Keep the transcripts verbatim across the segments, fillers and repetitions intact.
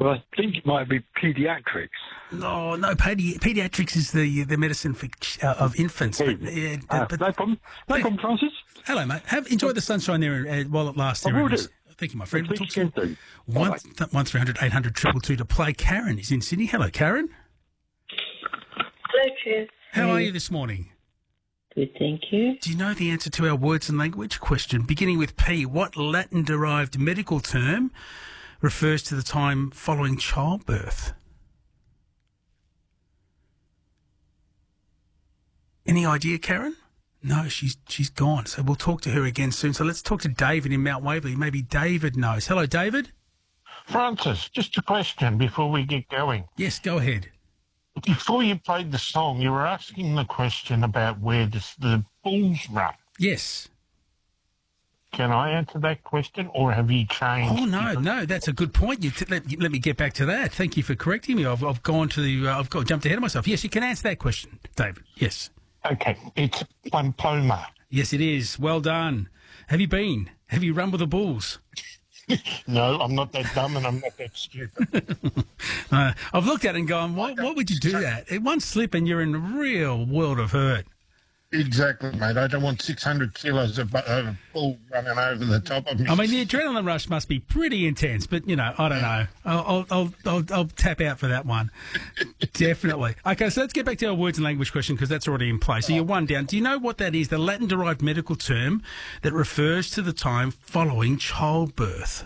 Well, I think it might be paediatrics. No, no, pedi- paediatrics is the the medicine for, uh, of infants. Hey. But, yeah, Ah, but, no problem. No problem, Francis. hello, mate. Have enjoyed the sunshine there uh, while it lasts. I there will in do. this- Thank you, my friend. Speak We'll talk to again you. soon. One, Bye-bye. th- one three hundred eight hundred triple two to play. Karen is in Sydney. Hello, Karen. Hello, Chris. How are you this morning? Good, thank you. Do you know the answer to our words and language question? Beginning with P, what Latin-derived medical term refers to the time following childbirth? Any idea, Karen? No, she's she's gone. So we'll talk to her again soon. So let's talk to David in Mount Waverley. Maybe David knows. Hello, David. Francis, just a question before we get going. Yes, go ahead. Before you played the song, you were asking the question about where the, the bulls run. Yes. Can I answer that question, or have you changed? Oh no, no, that's a good point. You t- let, let me get back to that. Thank you for correcting me. I've, I've gone to the. Uh, I've got jumped ahead of myself. Yes, you can answer that question, David. Yes. Okay, it's Pampoma. Yes, it is. Well done. Have you been? Have you run with the bulls? No, I'm not that dumb and I'm not that stupid. uh, I've looked at it and gone, what, what would you do that? One slip and you're in a real world of hurt. Exactly, mate. I don't want six hundred kilos of, of a bull running over the top of me. I mean, the adrenaline rush must be pretty intense, but, you know, I don't know. I'll, I'll, I'll, I'll tap out for that one. Definitely. Okay, so let's get back to our words and language question because that's already in place. So you're one down. Do you know what that is? The Latin-derived medical term that refers to the time following childbirth.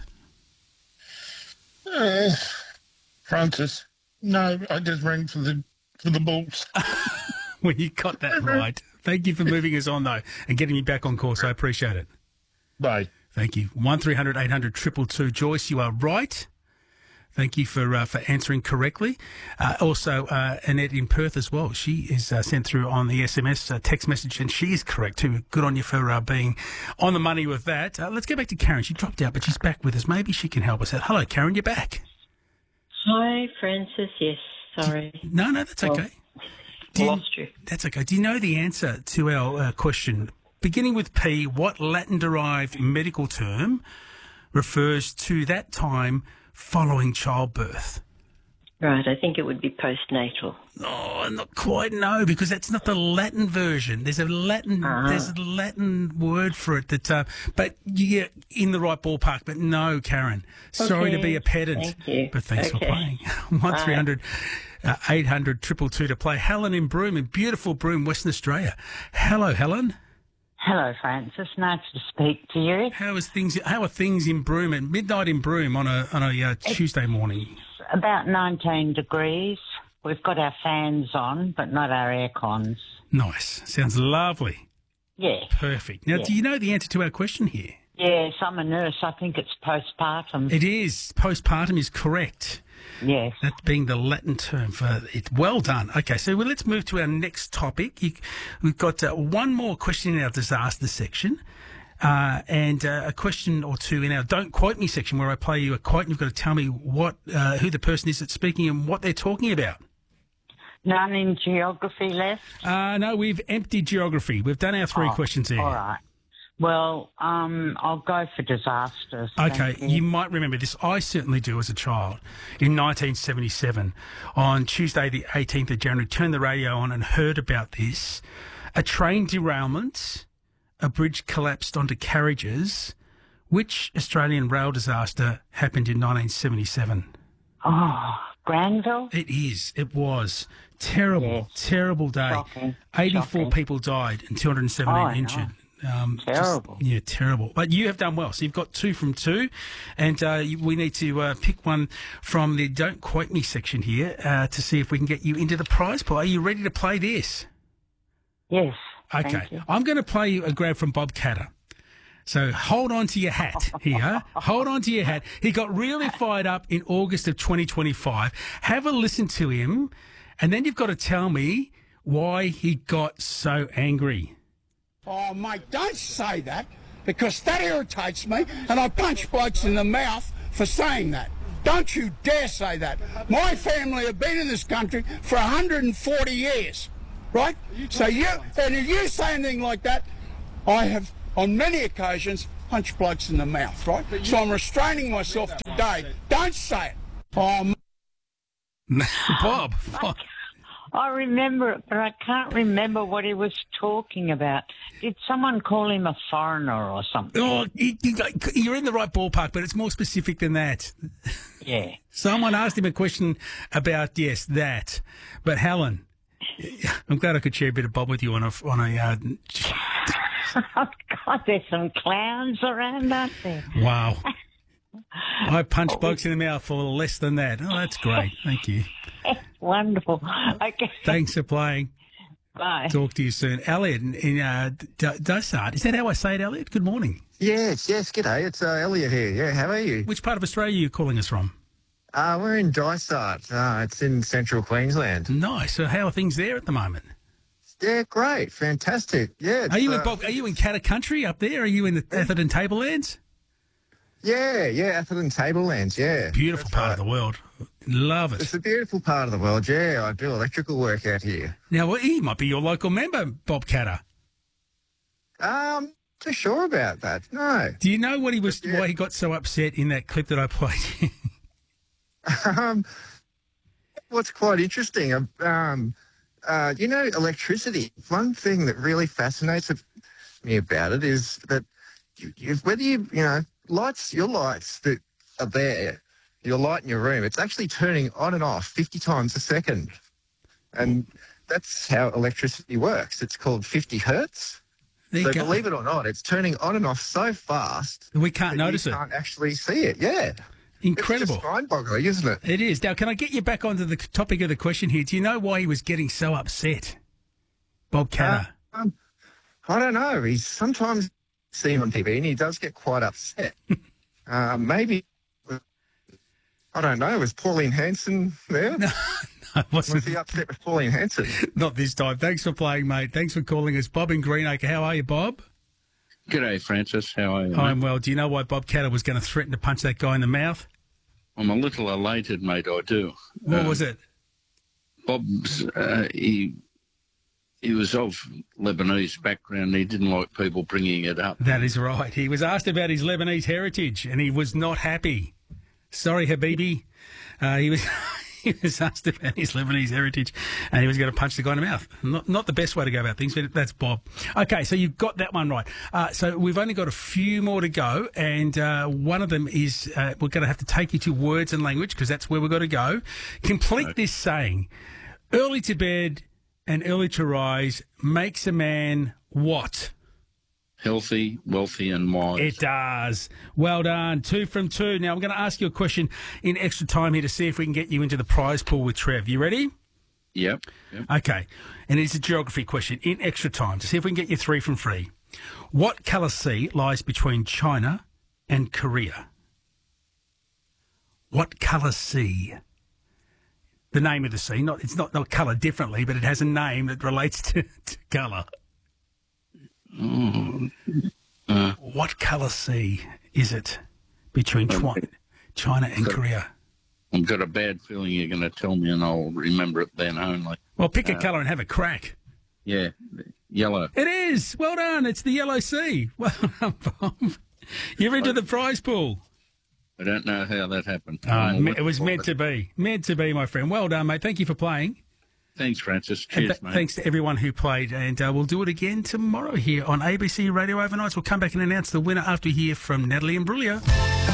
Uh, Francis, no, I just rang for the for the bulls. Well, you got that right. Thank you for moving us on, though, and getting me back on course. I appreciate it. Bye. Thank you. one three hundred eight hundred two two two. Joyce, you are right. Thank you for uh, for answering correctly. Uh, also, uh, Annette in Perth as well. She is uh, sent through on the S M S uh, text message, and she is correct too. Good on you for uh, being on the money with that. Uh, let's get back to Karen. She dropped out, but she's back with us. Maybe she can help us out. Hello, Karen. You're back. Hi, Francis. Yes, sorry. No, no, that's okay. I lost you. That's okay. Do you know the answer to our uh, question? Beginning with P, what Latin-derived medical term refers to that time following childbirth? Right, I think it would be postnatal. Oh, not quite, no, because that's not the Latin version. There's a Latin, Ah. there's a Latin word for it that, uh, but you're in the right ballpark. But no, Karen, sorry to Okay, be a pedant, thank you. but thanks Okay. for playing. One three hundred eight hundred triple two to play. Helen in Broome, in beautiful Broome, Western Australia. Hello, Helen. Hello, Francis. Nice to speak to you. How is things? How are things in Broome at midnight in Broome on a on a uh, Tuesday morning? About nineteen degrees. We've got our fans on, but not our air cons. Nice. Sounds lovely. Yeah. Perfect. Now, Yeah. do you know the answer to our question here? Yes, I'm a nurse. I think it's postpartum. It is. Postpartum is correct. Yes. That being the Latin term for it. Well done. Okay, so well, let's move to our next topic. You, we've got uh, one more question in our disaster section. Uh, and uh, a question or two in our Don't Quote Me section where I play you a quote and you've got to tell me what uh, who the person is that's speaking and what they're talking about. None in geography left? Uh, no, we've emptied geography. We've done our three Oh, questions here. All right. Well, um, I'll go for disasters. Okay, Thank you might remember this. I certainly do as a child. In nineteen seventy-seven, on Tuesday the eighteenth of January, turned the radio on and heard about this. A train derailment, a bridge collapsed onto carriages. Which Australian rail disaster happened in nineteen seventy-seven? Oh, Granville? It is. It was. Terrible, Yes. terrible day. Shocking. eighty-four Shocking. people died and two hundred seventeen Oh, I know. injured. Um, just- Terrible. yeah, terrible. But you have done well. So you've got two from two. And uh, you- we need to uh, pick one from the Don't Quote Me section here uh, to see if we can get you into the prize pool. Are you ready to play this? Yes. Okay. Thank you. I'm going to play you a grab from Bob Catter. So hold on to your hat here. Hold on to your hat. He got really fired up in August of twenty twenty-five. Have a listen to him, and then you've got to tell me why he got so angry. Oh, mate, don't say that, because that irritates me, and I punch blokes in the mouth for saying that. Don't you dare say that. My family have been in this country for one hundred forty years, right? So you, and if you say anything like that, I have, on many occasions, punched blokes in the mouth, right? So I'm restraining myself today. Don't say it. Oh, Bob. I remember it, but I can't remember what he was talking about. Did someone call him a foreigner or something? Oh, you- you- you're in the right ballpark, but it's more specific than that. Yeah. Someone asked him a question about, yes, that. But Helen, I'm glad I could share a bit of Bob with you on a... On a uh, Oh, God, there's some clowns around, aren't there? wow. I punch blokes in the mouth for less than that. Oh, that's great. Thank you. Wonderful. Okay. Thanks for playing. Bye. Talk to you soon. Elliot in, in uh, D- Dysart. Is that how I say it, Elliot? Good morning. Yes, yes, g'day. It's uh, Elliot here. Yeah, how are you? Which part of Australia are you calling us from? Uh, we're in Dysart. Uh, it's in central Queensland. Nice. So how are things there at the moment? Yeah, great. Fantastic. Yeah. Are you uh, in Bob, Are you in Catter Country up there? Are you in the Atherton Tablelands? Yeah, yeah, Atherton Tablelands, yeah. Beautiful That's part right. of the world. Love It's it. a beautiful part of the world, yeah. I do electrical work out here. Now, well, he might be your local member, Bob Catter. Um, not sure about that, no. Do you know what he was? Yeah. Why he got so upset in that clip that I played? um, what's quite interesting, um, um, uh, you know, electricity, one thing that really fascinates me about it is that you, you, whether you, you know, lights, your lights that are there, your light in your room, it's actually turning on and off fifty times a second. And that's how electricity works. It's called fifty hertz. There So you go. believe it or not, it's turning on and off so fast We can't that notice you it. can't actually see it. Yeah. Incredible. It's just mind-boggling, isn't it? It is. Now, can I get you back onto the topic of the question here? Do you know why he was getting so upset, Bob Catter? Uh, um, I don't know. He's sometimes seen on T V and he does get quite upset. uh, maybe, I don't know, was Pauline Hanson there? No, Was wasn't. he upset with Pauline Hanson? Not this time. Thanks for playing, mate. Thanks for calling us. Bob in Greenacre. How are you, Bob? G'day, Francis. How are you? I'm mate? well. Do you know why Bob Catter was going to threaten to punch that guy in the mouth? I'm a little elated, mate. I do. What Um, was it? Bob's, uh, he, he was of Lebanese background. He didn't like people bringing it up. That is right. He was asked about his Lebanese heritage, and he was not happy. Sorry, Habibi. Uh, he was he was asked about his Lebanese heritage, and he was going to punch the guy in the mouth. Not not the best way to go about things, but that's Bob. Okay, so you've got that one right. Uh, so we've only got a few more to go, and uh, one of them is uh, we're going to have to take you to words and language because that's where we've got to go. Complete this saying: early to bed and early to rise makes a man what? Healthy, wealthy, and wise. It does. Well done. Two from two. Now, I'm going to ask you a question in extra time here to see if we can get you into the prize pool with Trev. You ready? Yep. yep. Okay. And it's a geography question in extra time to see if we can get you three from three. What colour sea lies between China and Korea? What colour sea? The name of the sea. Not, it's not, not colour differently, but it has a name that relates to, to colour. Oh, uh, What colour sea is it between China, China and Korea? I've got a bad feeling you're going to tell me, and I'll remember it then only. Well, pick a colour and have a crack. Yeah, yellow. It is. Well done. It's the Yellow Sea. Well done, Bob. You're into the prize pool. I don't know how that happened. Uh, I'm a it was little meant to be. Meant to be, my friend. Well done, mate. Thank you for playing. Thanks, Francis. And Cheers, th- mate. thanks to everyone who played. And uh, we'll do it again tomorrow here on A B C Radio Overnights. We'll come back and announce the winner after we hear from Natalie and Brulia.